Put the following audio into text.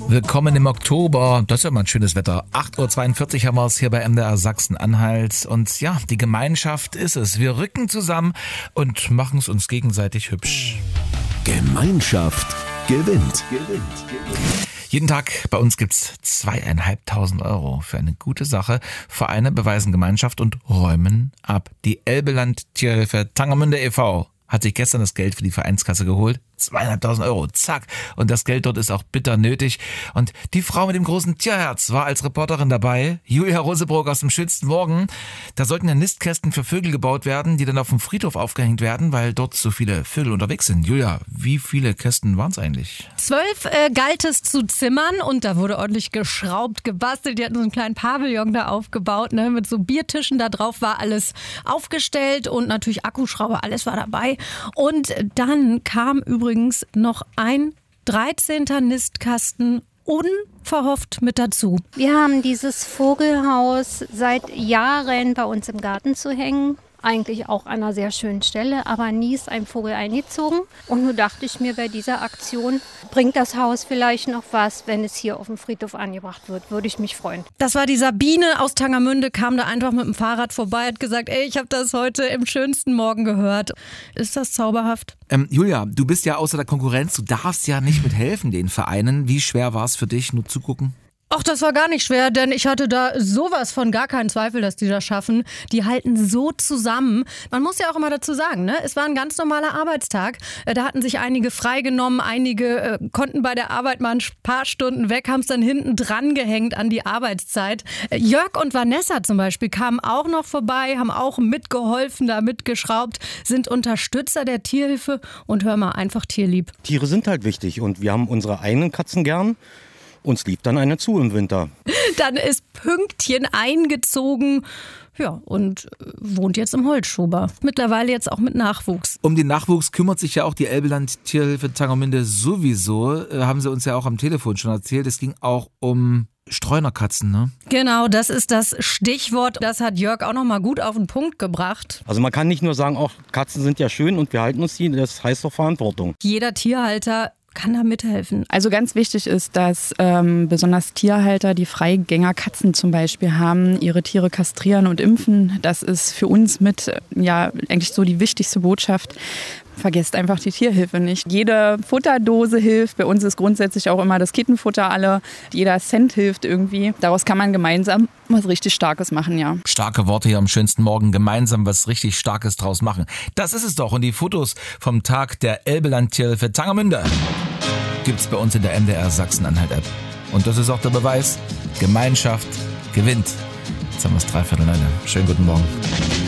Willkommen im Oktober. Das ist ja mal ein schönes Wetter. 8.42 Uhr haben wir es hier bei MDR Sachsen-Anhalt. Und ja, die Gemeinschaft ist es. Wir rücken zusammen und machen es uns gegenseitig hübsch. Gemeinschaft gewinnt. Jeden Tag bei uns gibt's 2.500 € für eine gute Sache. Vereine beweisen Gemeinschaft und räumen ab. Die Elbeland Tierhilfe Tangermünde e.V. hat sich gestern das Geld für die Vereinskasse geholt. 2.500 €, zack. Und das Geld dort ist auch bitter nötig. Und die Frau mit dem großen Tierherz war als Reporterin dabei. Julia Rosebrock aus dem schönsten Morgen. Da sollten ja Nistkästen für Vögel gebaut werden, die dann auf dem Friedhof aufgehängt werden, weil dort so viele Vögel unterwegs sind. Julia, wie viele Kästen waren es eigentlich? 12 galt es zu zimmern und da wurde ordentlich geschraubt, gebastelt. Die hatten so einen kleinen Pavillon da aufgebaut, ne, mit so Biertischen. Da drauf war alles aufgestellt und natürlich Akkuschrauber, alles war dabei. Und dann kam übrigens noch ein 13. Nistkasten unverhofft mit dazu. Wir haben dieses Vogelhaus seit Jahren bei uns im Garten zu hängen. Eigentlich auch an einer sehr schönen Stelle, aber nie ist ein Vogel eingezogen. Und nun dachte ich mir, bei dieser Aktion bringt das Haus vielleicht noch was, wenn es hier auf dem Friedhof angebracht wird. Würde ich mich freuen. Das war die Sabine aus Tangermünde, kam da einfach mit dem Fahrrad vorbei, hat gesagt, ey, ich habe das heute im schönsten Morgen gehört. Ist das zauberhaft? Julia, du bist ja außer der Konkurrenz, du darfst ja nicht mithelfen den Vereinen. Wie schwer war es für dich, nur zugucken? Ach, das war gar nicht schwer, denn ich hatte da sowas von gar keinen Zweifel, dass die das schaffen. Die halten so zusammen. Man muss ja auch immer dazu sagen, ne? Es war ein ganz normaler Arbeitstag. Da hatten sich einige freigenommen, einige konnten bei der Arbeit mal ein paar Stunden weg, haben es dann hinten dran gehängt an die Arbeitszeit. Jörg und Vanessa zum Beispiel kamen auch noch vorbei, haben auch mitgeholfen, da mitgeschraubt, sind Unterstützer der Tierhilfe und hör mal, einfach tierlieb. Tiere sind halt wichtig und wir haben unsere eigenen Katzen gern. Uns lief dann eine zu im Winter. Dann ist Pünktchen eingezogen, ja, und wohnt jetzt im Holzschuber. Mittlerweile jetzt auch mit Nachwuchs. Um den Nachwuchs kümmert sich ja auch die Elbeland Tierhilfe Tangermünde sowieso. Haben sie uns ja auch am Telefon schon erzählt. Es ging auch um Streunerkatzen, ne? Genau, das ist das Stichwort. Das hat Jörg auch noch mal gut auf den Punkt gebracht. Also man kann nicht nur sagen, auch Katzen sind ja schön und wir halten uns die. Das heißt doch Verantwortung. Jeder Tierhalter kann da mithelfen. Also ganz wichtig ist, dass besonders Tierhalter, die Freigängerkatzen zum Beispiel haben, ihre Tiere kastrieren und impfen. Das ist für uns mit, ja, eigentlich so die wichtigste Botschaft. Vergesst einfach die Tierhilfe nicht. Jede Futterdose hilft. Bei uns ist grundsätzlich auch immer das Kittenfutter alle. Jeder Cent hilft irgendwie. Daraus kann man gemeinsam was richtig Starkes machen, ja. Starke Worte hier am schönsten Morgen. Gemeinsam was richtig Starkes draus machen. Das ist es doch. Und die Fotos vom Tag der Elbeland Tierhilfe Tangermünde gibt's bei uns in der MDR Sachsen-Anhalt App. Und das ist auch der Beweis. Gemeinschaft gewinnt. Jetzt haben wir es 8:45. Schönen guten Morgen.